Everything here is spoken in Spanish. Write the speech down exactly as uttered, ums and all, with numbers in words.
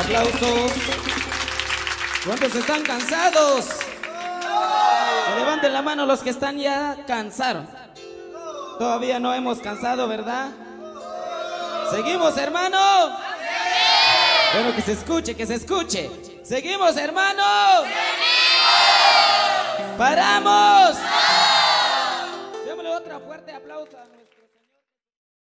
aplausos. ¿Cuántos están cansados? Que levanten la mano los que están ya cansaron. Todavía no hemos cansado, ¿verdad? ¿Seguimos, hermano? Bueno, que se escuche, que se escuche. ¿Seguimos, hermano? ¡Paramos! Démosle otro fuerte aplauso a nuestro...